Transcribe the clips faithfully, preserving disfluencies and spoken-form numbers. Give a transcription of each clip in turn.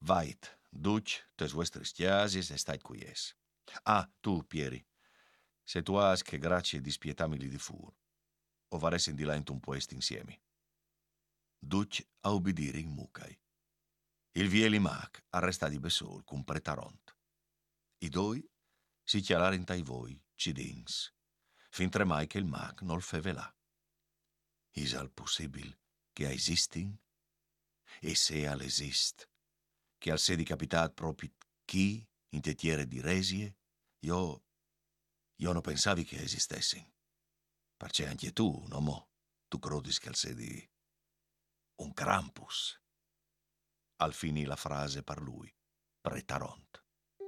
Vait, duc, tes vuestris chiasis e stait quies. Ah, tu, Pieri, se tu has che grazie dispietamili di fur, o varessin di là in un puest insiemi. Duc a obbedire in mucai. Il vieli mac arresta di besol cum pretaront. I doi si chialarin tai voi, cidins, fin tremai che il mac nol feve là. Is al possibil che esistin? E se al esist, che al sedi capitat proprio chi in tetiere di resie, io, io non pensavi che esistessin. Perché anche tu, no mo, tu crodis che al sedi un Krampus. Al finì la frase per lui, pretaront.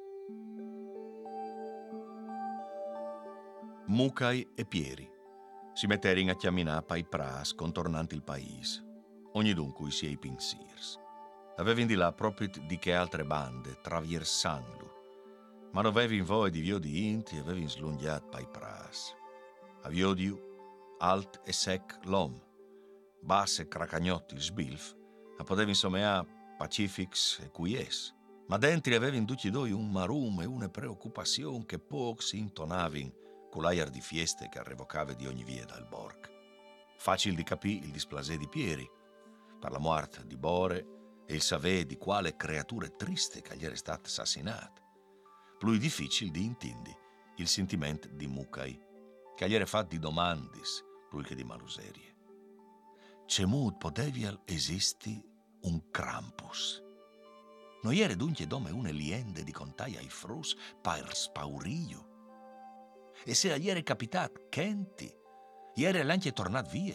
Mucai e Pieri si metterin a chiamminà pai pras contornanti il paese, ognidunque i siei pensiers. Avevin di là proprio di che altre bande, traversanglo, ma non avevin voi di vio di inti e avevin slunghiat pai pras. A vio di alt e sec l'om, basse cracagnotti sbilf, a podevin somea pacifics e quies. Ma dentri avevin tutti doi un marum e una preoccupazione che poc si intonavin con l'air di fieste che revocava di ogni via dal borg. Facil di capì il displasè di Pieri, per la morte di Bore e il savè di quale creature triste che gli era stata assassinata. Più difficile di intindi il sentimento di Mucai, che gli era fatto di domandis più che di maluserie. Cemut podevial esisti un Krampus. Non era dunque dome una liende di contai ai frus per spaurio. E se gli era capitat Kenti, gli era anche tornat via.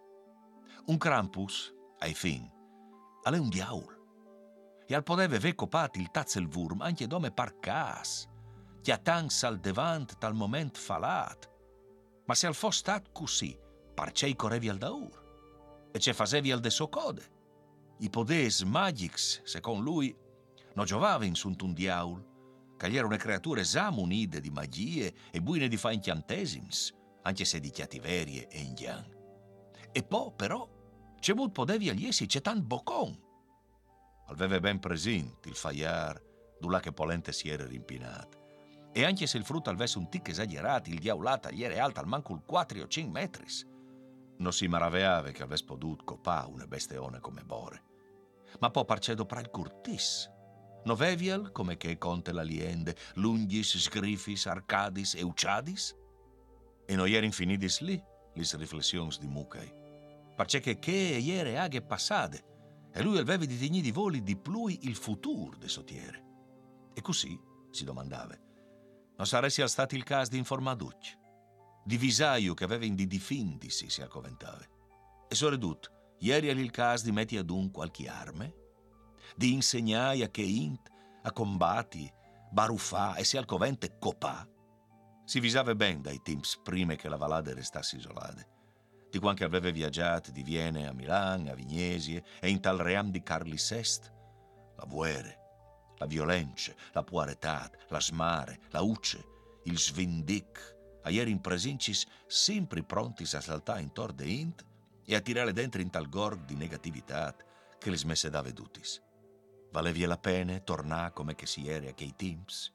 Un Krampus, ai fin, alle un diaul. E al podeva aver copat il tazzelwurm anche dome par cas, che a tanks al devant tal moment falat. Ma se al fos stat così, parcei correvi al daur, e ce fasevi al de socode. I poders magics, secondo lui, non giovavano sunt un diaul, che gli era una creatura già munide di magie e buine di fa incantesims, anche se di chiativerie e indian. E poi, però, c'è mut podevi agli essi c'è tant bocon. Aveva ben presente il faiar, d'ulla che polente si era rimpinat. E anche se il frutto avesse un tic esagerato, il diaulata gli era alta al manco il quattro o cinque metri. Non si maraveava che avesse potuto copà una besteone come Bore. Ma poi parcedo pra il curtis. Novevial, come che conte la liende, lungis, sgrifis, arcadis e ucciadis? E non erin finidis lì, lis riflessioni di Mucai. Perché che che ieri aghe passate, e lui aveva di tegni di voli di plui il futuro de sotiere. E così, si domandava, non saressi stato il caso di informaduc, di visaio che aveva in di difindisi, si accoventava. E soprattutto, ieri era il caso di metti ad un qualche arme, di insegnai a che int, a combatti, baruffà e se al covente copà. Si visava ben dai temps prima che la Valade restasse isolata, di quando aveva viaggiato di Viene a Milan, a Vignesie e in tal ream di Carli sesto, la vuere, la violenza, la puaretat, la smare, la uce, il svindic, a ieri in presencis sempre pronti a saltare intorno de int e a tirare dentro in tal gorg di negatività che le smesse da vedutis. Valevia la pena tornare come che si era a quei temps?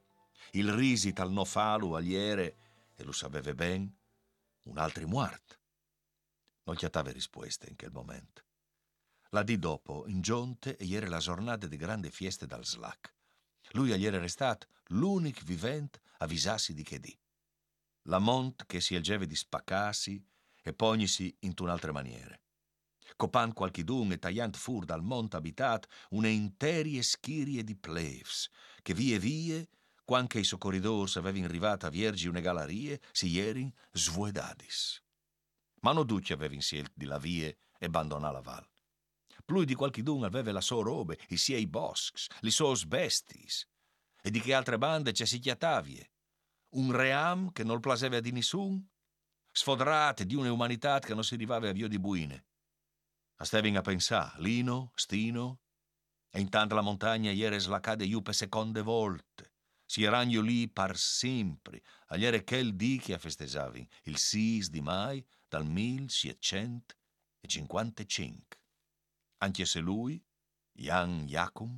Il risi tal no falu agliere, e lo sapeva ben, un altri muart. Non chiatava risposte in quel momento. La di dopo, in giunte, ieri la giornata di grande fieste dal Slack. Lui ieri era stato l'unico vivente a visarsi di che di. La mont che si elgeve di spaccarsi e pognisi in un'altra maniera. Copan qualchidun e tagliant fur dal mont abitat una interie schirie di plebs, che vie vie, quanche i soccorridors avevano arrivato a viergi una galerie, si ierin svuedadis. Ma non tutti avevano scelto di la vie e abbandonare la val. Plui di qualchidun aveva la sua robe, i suoi boscs, li suoi bestis, e di che altre bande c'è si chiatavie. Un ream che non plaseva di nessun, sfodrate di una umanità che non si arrivava a via di buine. A stevin a pensà, Lino, Stino, e intanto la montagna ieri slacade iù per seconde volte. Si eragno lì par sempre, a ieri quel dì che festesavin, il sei di mai dal millesettecentocinquantacinque. Anche se lui, Jan Jacum,